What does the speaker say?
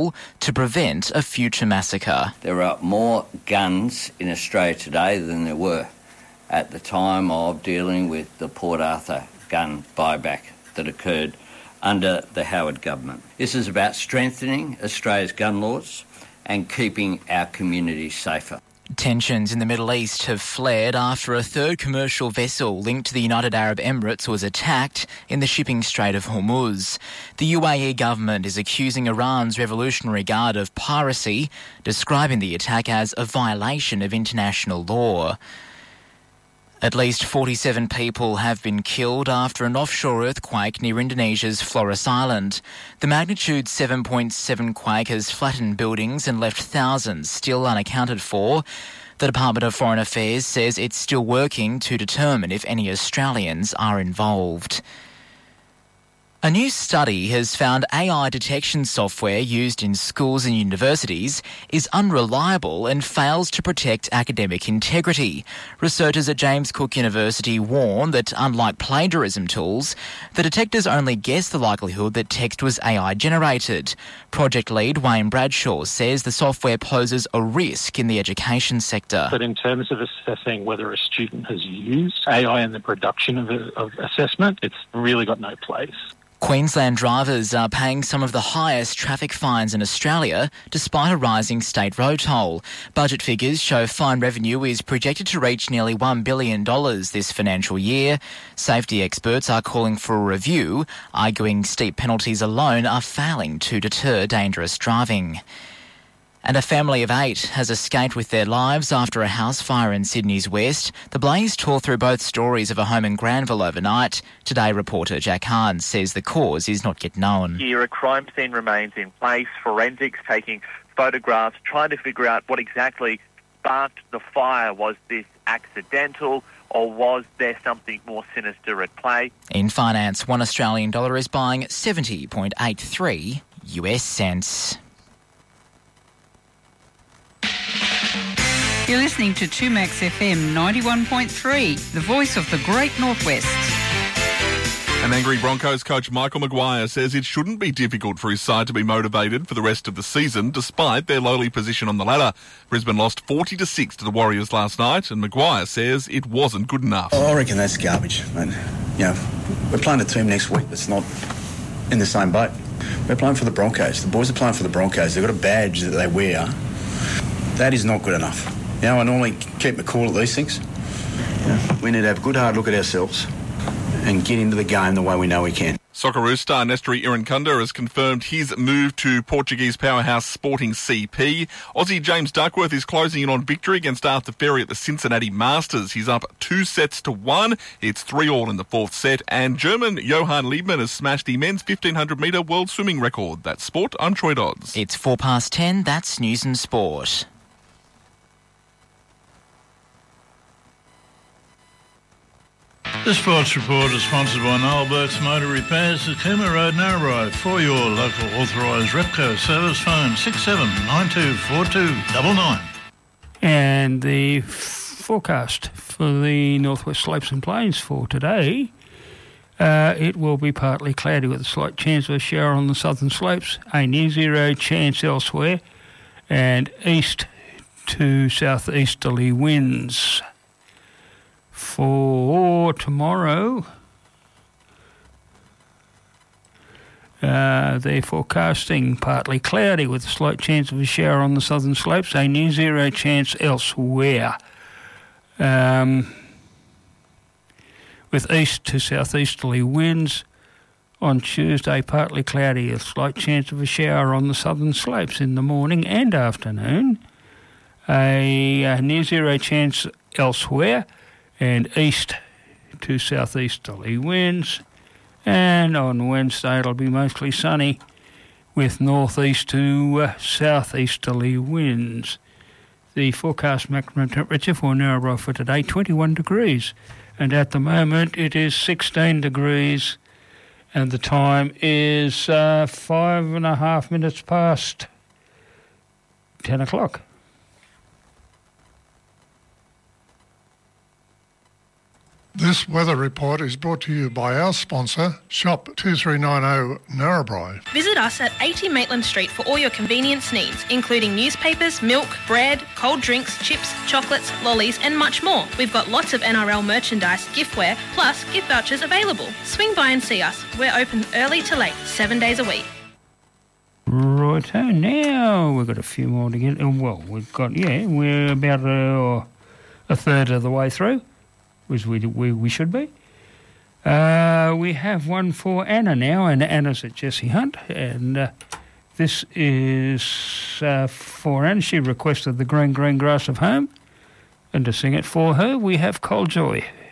tool to prevent a future massacre. There are more guns in Australia today than there were at the time of dealing with the Port Arthur gun buyback that occurred under the Howard government. This is about strengthening Australia's gun laws and keeping our communities safer. Tensions in the Middle East have flared after a third commercial vessel linked to the United Arab Emirates was attacked in the shipping Strait of Hormuz. The UAE government is accusing Iran's Revolutionary Guard of piracy, describing the attack as a violation of international law. At least 47 people have been killed after an offshore earthquake near Indonesia's Flores Island. The magnitude 7.7 quake has flattened buildings and left thousands still unaccounted for. The Department of Foreign Affairs says it's still working to determine if any Australians are involved. A new study has found AI detection software used in schools and universities is unreliable and fails to protect academic integrity. Researchers at James Cook University warn that, unlike plagiarism tools, the detectors only guess the likelihood that text was AI-generated. Project lead Wayne Bradshaw says the software poses a risk in the education sector. But in terms of assessing whether a student has used AI in the production of assessment, it's really got no place. Queensland drivers are paying some of the highest traffic fines in Australia despite a rising state road toll. Budget figures show fine revenue is projected to reach nearly $1 billion this financial year. Safety experts are calling for a review, arguing steep penalties alone are failing to deter dangerous driving. And a family of 8 has escaped with their lives after a house fire in Sydney's west. The blaze tore through both stories of a home in Granville overnight. Today, reporter Jack Hahn says the cause is not yet known. Here, a crime scene remains in place, forensics taking photographs, trying to figure out what exactly sparked the fire. Was this accidental or was there something more sinister at play? In finance, $1 Australian dollar is buying 70.83 US cents. You're listening to 2Max FM 91.3, the voice of the Great Northwest. And angry Broncos coach Michael Maguire says it shouldn't be difficult for his side to be motivated for the rest of the season, despite their lowly position on the ladder. Brisbane lost 40-6 to the Warriors last night, and Maguire says it wasn't good enough. I reckon that's garbage. We're playing a team next week that's not in the same boat. We're playing for the Broncos. The boys are playing for the Broncos. They've got a badge that they wear. That is not good enough. I normally keep my cool at these things. We need to have a good hard look at ourselves and get into the game the way we know we can. Socceroos star Nestori Irankunda has confirmed his move to Portuguese powerhouse Sporting CP. Aussie James Duckworth is closing in on victory against Arthur Ferry at the Cincinnati Masters. He's up 2-1. It's 3-all in the fourth set. And German Johann Liebmann has smashed the men's 1,500-metre world swimming record. That's sport. I'm Troy Dodds. It's 10:04. That's news and sport. The Sports Report is sponsored by Noel Burke's Motor Repairs at Cooma Road, Narrabri. For your local authorised Repco service, phone 67924299. And the forecast for the Northwest Slopes and Plains for today, it will be partly cloudy with a slight chance of a shower on the southern slopes, a near zero chance elsewhere, and east to southeasterly winds. For tomorrow, they're forecasting partly cloudy with a slight chance of a shower on the southern slopes, a near zero chance elsewhere. With east to southeasterly winds. On Tuesday, partly cloudy, a slight chance of a shower on the southern slopes in the morning and afternoon. A near zero chance elsewhere. And east to southeasterly winds. And on Wednesday it'll be mostly sunny with northeast to southeasterly winds. The forecast maximum temperature for Narrabri for today, 21 degrees. And at the moment it is 16 degrees. And the time is 5.5 minutes past 10 o'clock. This weather report is brought to you by our sponsor, Shop 2390 Narrabri. Visit us at 80 Maitland Street for all your convenience needs, including newspapers, milk, bread, cold drinks, chips, chocolates, lollies and much more. We've got lots of NRL merchandise, giftware, plus gift vouchers available. Swing by and see us. We're open early to late, 7 days a week. Righto, now we've got a few more to get. Well, we're about a third of the way through, which we should be. We have one for Anna now, and Anna's at Jessie Hunt, and this is for Anna. She requested the Green Green Grass of Home, and to sing it for her, we have Cold Joy.